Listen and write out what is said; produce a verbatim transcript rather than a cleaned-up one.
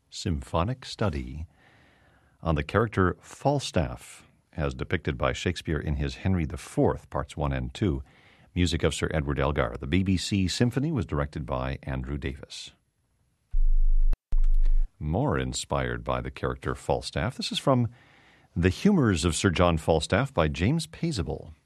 symphonic study on the character Falstaff, as depicted by Shakespeare in his Henry the Fourth, Parts one and two, music of Sir Edward Elgar. The B B C symphony was directed by Andrew Davis. More inspired by the character Falstaff, this is from The Humours of Sir John Falstaff by James Paisible.